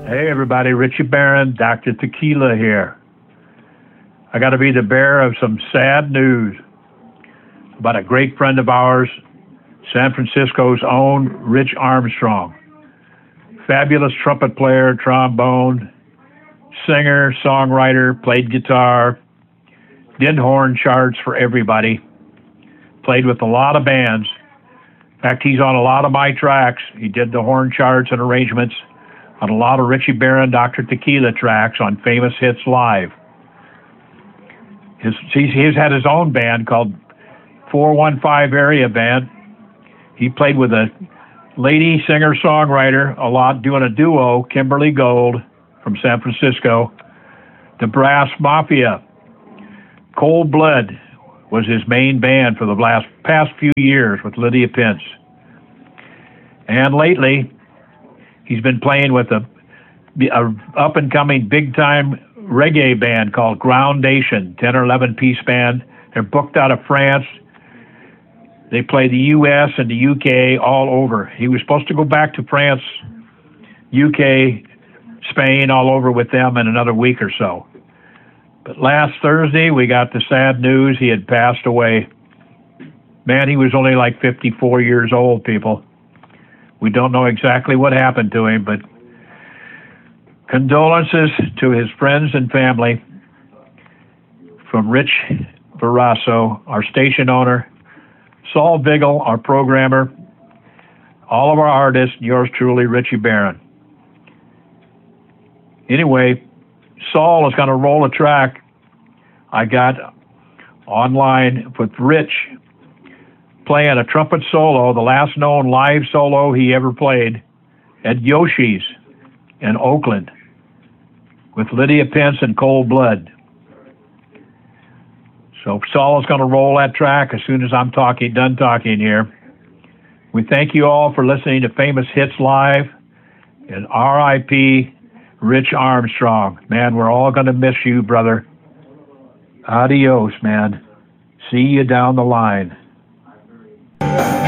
Hey everybody, Richie Barron, Dr. Tequila here. I got to be the bearer of some sad news about a great friend of ours, San Francisco's own Rich Armstrong. Fabulous trumpet player, trombone, singer, songwriter, played guitar, did horn charts for everybody, played with a lot of bands. In fact, he's on a lot of my tracks. He did the horn charts and arrangements on a lot of Richie Barron, Dr. Tequila tracks on Famous Hits Live. He's had his own band called 415 Area Band. He played with a lady singer-songwriter a lot, doing a duo, Kimberly Gold from San Francisco. The Brass Mafia. Cold Blood was his main band for the past few years with Lydia Pence. And lately, he's been playing with a up-and-coming big-time reggae band called Groundation, 10 or 11-piece band. They're booked out of France. They play the U.S. and the U.K. all over. He was supposed to go back to France, U.K., Spain, all over with them in another week or so. But last Thursday, we got the sad news he had passed away. Man, he was only like 54 years old, people. We don't know exactly what happened to him, but condolences to his friends and family from Rich Barrasso, our station owner, Saul Vigil, our programmer, all of our artists, yours truly, Richie Barron. Anyway, Saul is going to roll a track I got online with Rich playing a trumpet solo, the last known live solo he ever played at Yoshi's in Oakland with Lydia Pence and Cold Blood. So Saul is going to roll that track as soon as I'm done talking here. We thank you all for listening to Famous Hits Live, and R.I.P. Rich Armstrong. Man, we're all going to miss you, brother. Adios, man. See you down the line.